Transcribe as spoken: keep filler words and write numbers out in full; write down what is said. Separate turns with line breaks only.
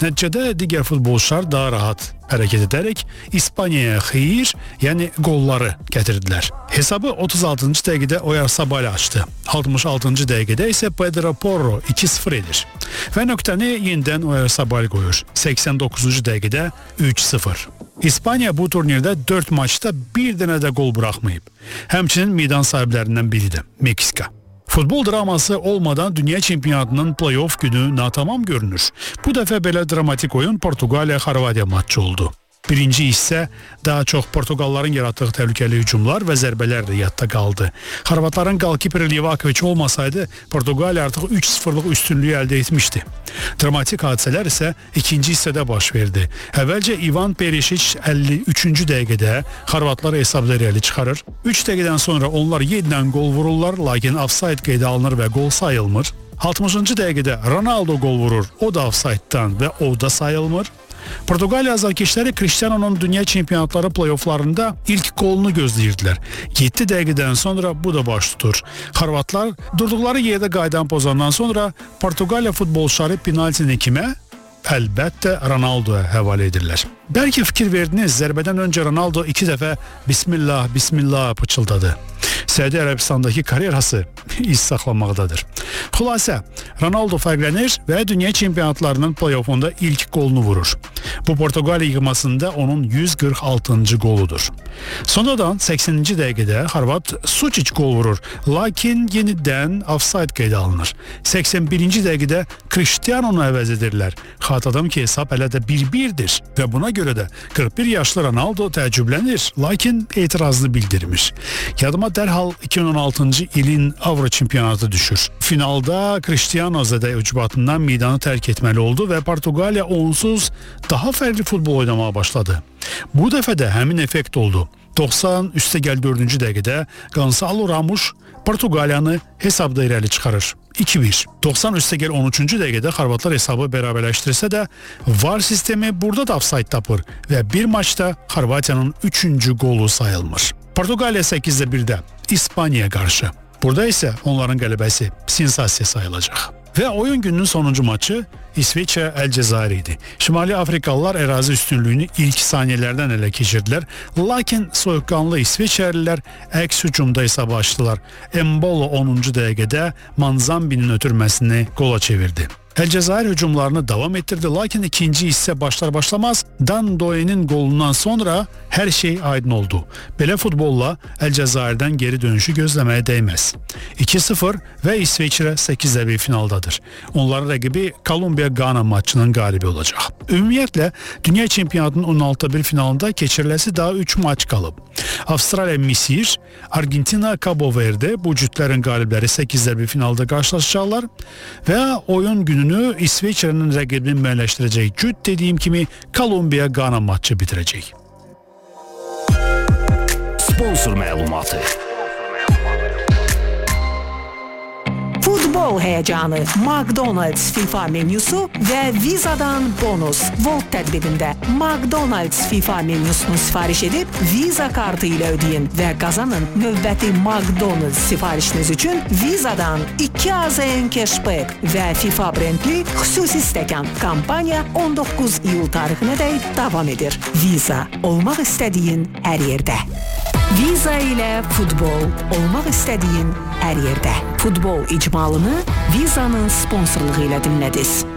Nəticədə digər futbolçular daha rahat hərəkət edərək İspaniyaya xeyir, yəni qolları gətirdilər. Hesabı otuz altıncı dəqiqədə Oyarzabal açdı. altmış altıncı dəqiqədə isə Pedro Porro iki sıfır edir. Və nöqtəni yenidən Oyarzabal qoyur. səksən doqquzuncu dəqiqədə üç sıfır. İspaniya bu turnirdə dörd maçda bir dənə də qol buraxmayıb. Həmçinin meydan sahiblərindən biridir, Meksika. Futbol draması olmadan dünya çempionatının play-off günü natamam görünür. Bu dəfə belə dramatik oyun Portuqaliya-Xorvatiya matçı oldu. Birinci hissə daha çox Portuqalların yaratdığı təhlükəli hücumlar və zərbələr də yadda qaldı. Xorvatların qalkiperi Livakovic olmasaydı, Portuqaliya artıq üç sıfırlıq üstünlüyü əldə etmişdi. Dramatik hadisələr isə ikinci hissədə baş verdi. Əvvəlcə Ivan Perisic əlli üçüncü dəqiqədə Xorvatlar hesabda irəli çıxarır. üç dəqiqədən sonra onlar yenidən qol vururlar, lakin ofsayd qeydə alınır və qol sayılmır. altmışıncı dəqiqədə Ronaldo qol vurur, o da ofsayddan və o da sayılmır. Portuqaliya azarkeşləri Cristiano'nun dünya çempionatları play-offlarında ilk qolunu gözləyirdilər. yeddi dəqiqədən sonra bu da baş tutur. Xorvatlar durduqları yerdə qaydanı pozandan sonra Portuqaliya futbolçuları penaltini kimə? Əlbəttə Ronaldoya həvalə edirlər. Bəlkə fikir verdiniz, zərbədən öncə Ronaldo iki dəfə Bismillah, Bismillah pıçıldadı. Səudi Ərəbistandakı karyerası iz saxlamaqdadır. Xülasə, Ronaldo fərqlənir və dünya çempionatlarının play-offunda ilk qolunu vurur. Bu Portuqaliya yığmasında onun yüz qırx altıncı qoludur. Sonradan səksəninci dəqiqədə Xorvat Sučić qol vurur, lakin yenidən ofsayd qeydə alınır. səksən birinci dəqiqədə Cristiano'nu əvəz edirlər. Xatırladım ki, hesab hələ də bir birdir və buna görə də qırx bir yaşlı Ronaldo təəccüblənir, lakin etirazını bildirmiş. Yadıma dərhal iki min on altıncı ilin Avro çempionatı düşür. Finalda Cristiano zədə ucbatından meydanı tərk etməli oldu və Portuqaliya onsuz daha fərqli futbol oynamağa başladı. Bu dəfə də həmin effekt oldu. doxsan üstə gəl dördüncü dəqiqədə Gonçalo Ramos Portuqaliyanı hesabda irəli çıxarır. iki bir. doxsan üstə gəl on üçüncü dəqiqədə Xorvatlar hesabı bərabərləşdirsə də VAR sistemi burada da ofsayd tapır və bir maçda Xorvatiyanın üçüncü qolu sayılmır. Portuqaliya səkkizdə birdə İspaniya qarşı. Burada isə onların qələbəsi sensasiya sayılacaq. Və oyun gününün sonuncu maçı İsveçrə Əlcəzair idi. Şimali Afrikalılar ərazi üstünlüyünü ilk saniyələrdən ələ keçirdilər, lakin soyuqqanlı İsveçrəlilər əks hücumda hesabı açdılar. Embolo onuncu dəqiqədə Manzambinin ötürməsini qola çevirdi. Əlcəzair hücumlarını davam etdirdi, lakin ikinci hissə başlar başlamaz Dandoe'nin qolundan sonra hər şey aydın oldu. Belə futbolla Əlcəzairdən geri dönüşü gözləməyə dəyməz. iki sıfır və İsveçrə səkkizdə bir finaldadır. Onların rəqibi Kolumbiya-Qana maçının qalibi olacaq. Ümumiyyətlə, dünya çempionatının on altıda bir finalında keçiriləsi daha üç maç qalıb. Avstraliya-Misir, Argentina-Cabo Verde bu cütlərin qalibləri səkkizdə bir finalda qarşılaşacaqlar və oyun günü İsveçrənin rəqibini müəyyənləşdirəcək cüt dediyim kimi Kolumbiya-Qana matçı bitirəcək.
Sponsor məlumatı.
Futbol həyəcanı, McDonald's FIFA menüsü və Viza'dan bonus. Volt tədbirində McDonald's FIFA menüsünü sifariş edib Visa kartı ilə ödeyin və qazanın növbəti McDonald's sifarişiniz üçün Viza'dan iki AZN cashback və FIFA brendli xüsusi stəkan. Kampaniya on doqquz iyul tarixinədək davam edir. Visa, olmaq istədiyin hər yerdə. Visa ilə futbol, olmaq istədiyin hər yerdə. Futbol icmalını Viza'nın sponsorluğu ilə dinlədiniz.